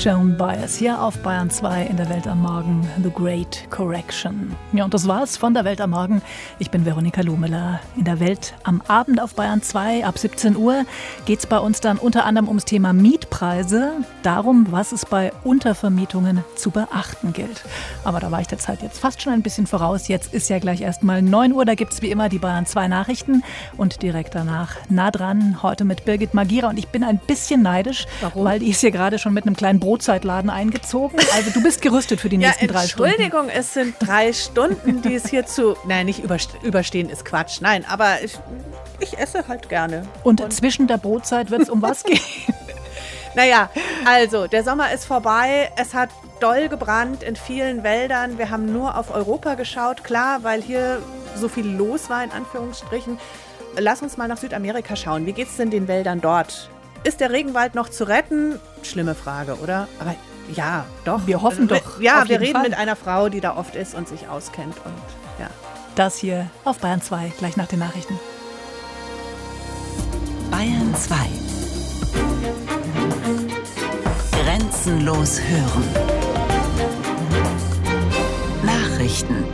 Joan Baez hier auf Bayern 2 in der Welt am Morgen, The Great Correction. Ja, und das war's von der Welt am Morgen. Ich bin Veronika Lohmiller. In der Welt am Abend auf Bayern 2 ab 17 Uhr geht's bei uns dann unter anderem ums Thema Mietpreise, darum, was es bei Untervermietungen zu beachten gilt. Aber da war ich der Zeit jetzt fast schon ein bisschen voraus. Jetzt ist ja gleich erst mal 9 Uhr, da gibt's wie immer die Bayern 2 Nachrichten und direkt danach nah dran, heute mit Birgit Magira. Und ich bin ein bisschen neidisch, weil die ist hier gerade schon mit einem kleinen Brotzeitladen eingezogen. Also du bist gerüstet für die nächsten 3 Stunden. Entschuldigung, es sind 3 Stunden, die es hier zu... Nein, nicht überstehen ist Quatsch. Nein, aber ich esse halt gerne. Und zwischen der Brotzeit wird es um was gehen? Naja, also der Sommer ist vorbei. Es hat doll gebrannt in vielen Wäldern. Wir haben nur auf Europa geschaut. Klar, weil hier so viel los war, in Anführungsstrichen. Lass uns mal nach Südamerika schauen. Wie geht es denn den Wäldern dort? Ist der Regenwald noch zu retten? Schlimme Frage, oder? Aber ja, doch. Wir hoffen doch. Ja, wir reden mit einer Frau, die da oft ist und sich auskennt. Und ja. Das hier auf Bayern 2, gleich nach den Nachrichten. Bayern 2. Grenzenlos hören. Nachrichten.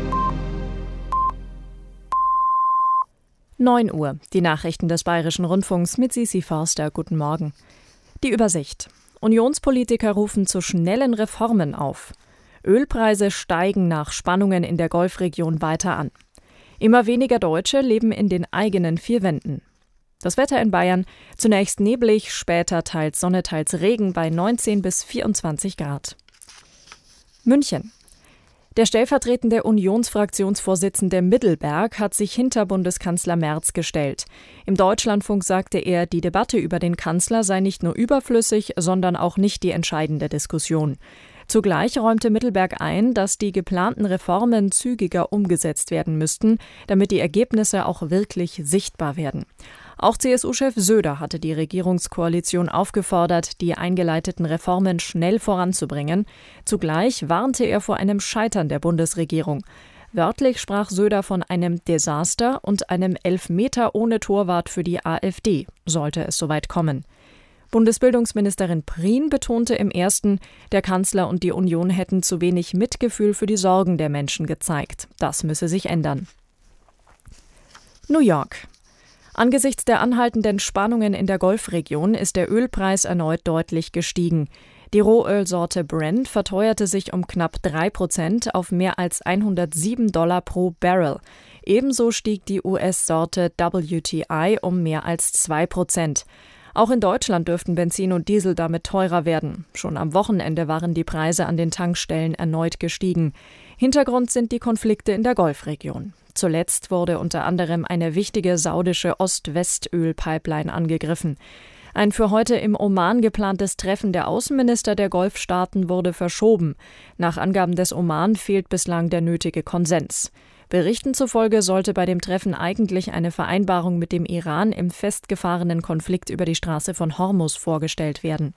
9 Uhr, die Nachrichten des Bayerischen Rundfunks mit Sisi Forster. Guten Morgen. Die Übersicht. Unionspolitiker rufen zu schnellen Reformen auf. Ölpreise steigen nach Spannungen in der Golfregion weiter an. Immer weniger Deutsche leben in den eigenen 4 Wänden. Das Wetter in Bayern, zunächst neblig, später teils Sonne, teils Regen bei 19 bis 24 Grad. München. Der stellvertretende Unionsfraktionsvorsitzende Middelberg hat sich hinter Bundeskanzler Merz gestellt. Im Deutschlandfunk sagte er, die Debatte über den Kanzler sei nicht nur überflüssig, sondern auch nicht die entscheidende Diskussion. Zugleich räumte Middelberg ein, dass die geplanten Reformen zügiger umgesetzt werden müssten, damit die Ergebnisse auch wirklich sichtbar werden. Auch CSU-Chef Söder hatte die Regierungskoalition aufgefordert, die eingeleiteten Reformen schnell voranzubringen. Zugleich warnte er vor einem Scheitern der Bundesregierung. Wörtlich sprach Söder von einem Desaster und einem Elfmeter ohne Torwart für die AfD, sollte es soweit kommen. Bundesbildungsministerin Prien betonte im ersten, der Kanzler und die Union hätten zu wenig Mitgefühl für die Sorgen der Menschen gezeigt. Das müsse sich ändern. New York. Angesichts der anhaltenden Spannungen in der Golfregion ist der Ölpreis erneut deutlich gestiegen. Die Rohölsorte Brent verteuerte sich um knapp 3% auf mehr als $107 pro Barrel. Ebenso stieg die US-Sorte WTI um mehr als 2%. Auch in Deutschland dürften Benzin und Diesel damit teurer werden. Schon am Wochenende waren die Preise an den Tankstellen erneut gestiegen. Hintergrund sind die Konflikte in der Golfregion. Zuletzt wurde unter anderem eine wichtige saudische Ost-West-Öl-Pipeline angegriffen. Ein für heute im Oman geplantes Treffen der Außenminister der Golfstaaten wurde verschoben. Nach Angaben des Oman fehlt bislang der nötige Konsens. Berichten zufolge sollte bei dem Treffen eigentlich eine Vereinbarung mit dem Iran im festgefahrenen Konflikt über die Straße von Hormuz vorgestellt werden.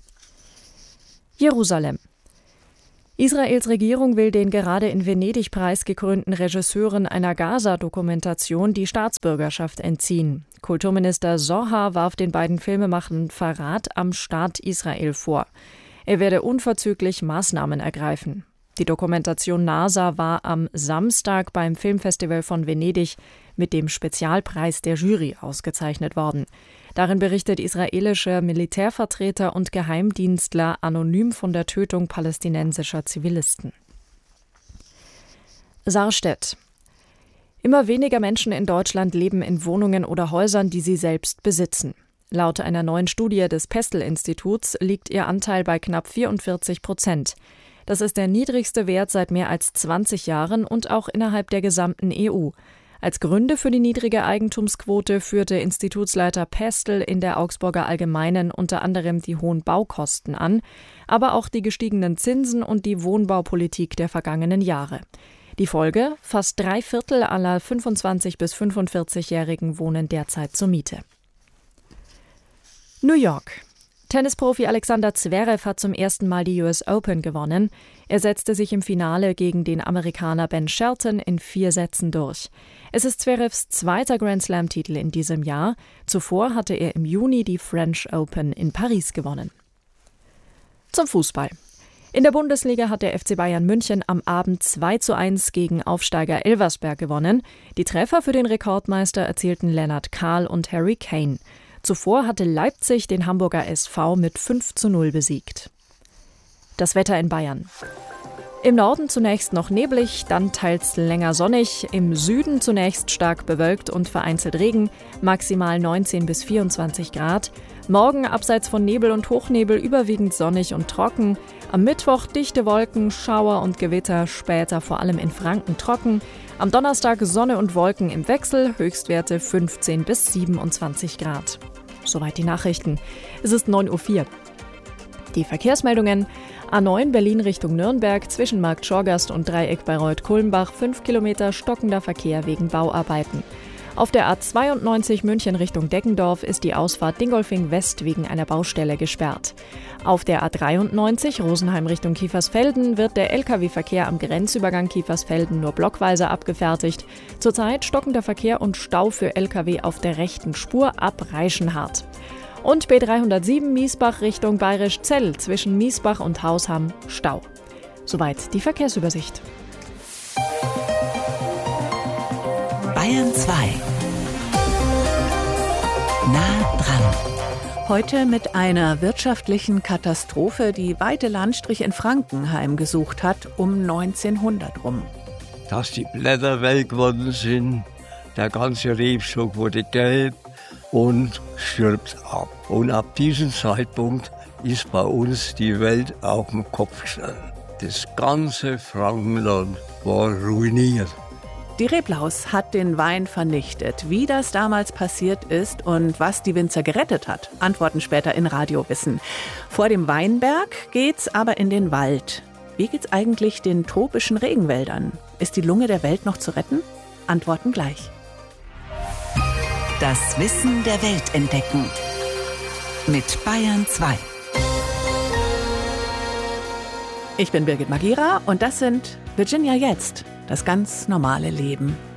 Jerusalem. Israels Regierung will den gerade in Venedig preisgekrönten Regisseuren einer Gaza-Dokumentation die Staatsbürgerschaft entziehen. Kulturminister Zohar warf den beiden Filmemachern Verrat am Staat Israel vor. Er werde unverzüglich Maßnahmen ergreifen. Die Dokumentation NASA war am Samstag beim Filmfestival von Venedig mit dem Spezialpreis der Jury ausgezeichnet worden. Darin berichtet israelischer Militärvertreter und Geheimdienstler anonym von der Tötung palästinensischer Zivilisten. Sarstedt. Immer weniger Menschen in Deutschland leben in Wohnungen oder Häusern, die sie selbst besitzen. Laut einer neuen Studie des Pestel-Instituts liegt ihr Anteil bei knapp 44%. Das ist der niedrigste Wert seit mehr als 20 Jahren und auch innerhalb der gesamten EU. Als Gründe für die niedrige Eigentumsquote führte Institutsleiter Pestel in der Augsburger Allgemeinen unter anderem die hohen Baukosten an, aber auch die gestiegenen Zinsen und die Wohnbaupolitik der vergangenen Jahre. Die Folge: fast 3/4 aller 25- bis 45-Jährigen wohnen derzeit zur Miete. New York. Tennisprofi Alexander Zverev hat zum ersten Mal die US Open gewonnen. Er setzte sich im Finale gegen den Amerikaner Ben Shelton in 4 Sätzen durch. Es ist Zverevs zweiter Grand-Slam-Titel in diesem Jahr. Zuvor hatte er im Juni die French Open in Paris gewonnen. Zum Fußball. In der Bundesliga hat der FC Bayern München am Abend 2:1 gegen Aufsteiger Elversberg gewonnen. Die Treffer für den Rekordmeister erzielten Lennart Kahl und Harry Kane. Zuvor hatte Leipzig den Hamburger SV mit 5:0 besiegt. Das Wetter in Bayern. Im Norden zunächst noch neblig, dann teils länger sonnig, im Süden zunächst stark bewölkt und vereinzelt Regen, maximal 19 bis 24 Grad. Morgen abseits von Nebel und Hochnebel überwiegend sonnig und trocken. Am Mittwoch dichte Wolken, Schauer und Gewitter, später vor allem in Franken trocken. Am Donnerstag Sonne und Wolken im Wechsel, Höchstwerte 15 bis 27 Grad. Soweit die Nachrichten. Es ist 9:04 Uhr. Die Verkehrsmeldungen: A9 Berlin Richtung Nürnberg zwischen Markt Schorgast und Dreieck Bayreuth-Kulmbach 5 Kilometer stockender Verkehr wegen Bauarbeiten. Auf der A92 München Richtung Deggendorf ist die Ausfahrt Dingolfing West wegen einer Baustelle gesperrt. Auf der A93 Rosenheim Richtung Kiefersfelden wird der Lkw-Verkehr am Grenzübergang Kiefersfelden nur blockweise abgefertigt. Zurzeit stockender Verkehr und Stau für Lkw auf der rechten Spur ab Reichenhart. Und B307 Miesbach Richtung Bayerisch-Zell zwischen Miesbach und Hausham Stau. Soweit die Verkehrsübersicht. Bayern 2. Nah dran. Heute mit einer wirtschaftlichen Katastrophe, die weite Landstriche in Franken heimgesucht hat, um 1900 rum. Dass die Blätter welk geworden sind, der ganze Rebstock wurde gelb und stirbt ab. Und ab diesem Zeitpunkt ist bei uns die Welt auf den Kopf gestellt. Das ganze Frankenland war ruiniert. Die Reblaus hat den Wein vernichtet. Wie das damals passiert ist und was die Winzer gerettet hat, antworten später in Radiowissen. Vor dem Weinberg geht's aber in den Wald. Wie geht's eigentlich den tropischen Regenwäldern? Ist die Lunge der Welt noch zu retten? Antworten gleich. Das Wissen der Welt entdecken. Mit Bayern 2. Ich bin Birgit Magira und das sind Virginia jetzt. Das ganz normale Leben.